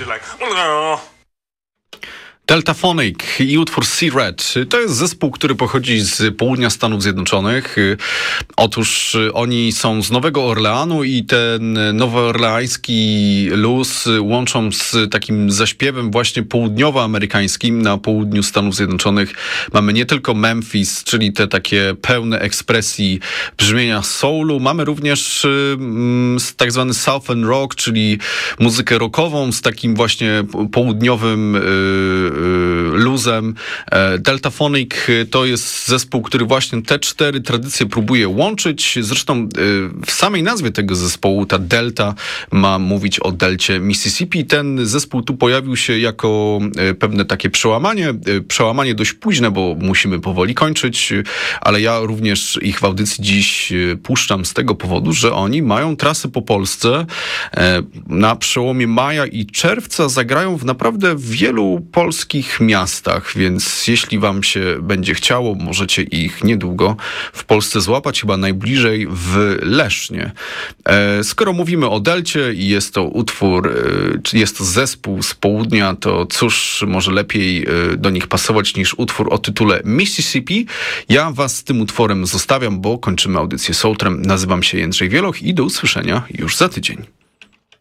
Deltaphonic i utwór Sea Red. To jest zespół, który pochodzi z południa Stanów Zjednoczonych. Otóż oni są z Nowego Orleanu i ten nowoorleański luz łączą z takim zaśpiewem właśnie południowoamerykańskim. Na południu Stanów Zjednoczonych mamy nie tylko Memphis, czyli te takie pełne ekspresji brzmienia soulu. Mamy również tak zwany Southern Rock, czyli muzykę rockową z takim właśnie południowym luzem. Deltaphonic to jest zespół, który właśnie te 4 tradycje próbuje łączyć. Zresztą w samej nazwie tego zespołu ta delta ma mówić o delcie Mississippi. Ten zespół tu pojawił się jako pewne takie przełamanie dość późne, bo musimy powoli kończyć, ale ja również ich w audycji dziś puszczam z tego powodu, że oni mają trasy po Polsce. Na przełomie maja i czerwca zagrają w naprawdę wielu polskich miastach, więc jeśli wam się będzie chciało, możecie ich niedługo w Polsce złapać, chyba najbliżej w Lesznie. Skoro mówimy o delcie i jest to utwór, czy jest to zespół z południa, to cóż może lepiej do nich pasować niż utwór o tytule Mississippi. Ja was z tym utworem zostawiam, bo kończymy audycję Soultrem. Nazywam się Jędrzej Wieloch i do usłyszenia już za tydzień.